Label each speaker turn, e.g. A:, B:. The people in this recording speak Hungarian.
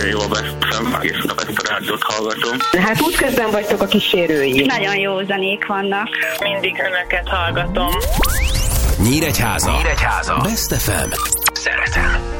A: jól veszem, egész nap ezt a rádiót hallgatom.
B: Hát útközben vagytok a kísérői.
C: Nagyon jó zenék vannak.
D: Mindig önöket hallgatom.
E: Nyíregyháza. Best FM. Szeretem.